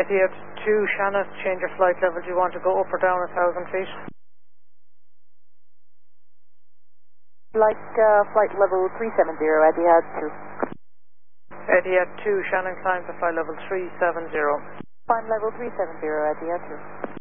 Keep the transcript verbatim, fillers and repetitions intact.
Etihad two, Shannon, change your flight level. Do you want to go up or down a thousand feet? Like uh, flight level three seven zero, Etihad two. Etihad two, Shannon, climb to flight level three seven zero. Climb level three seven zero, Etihad two.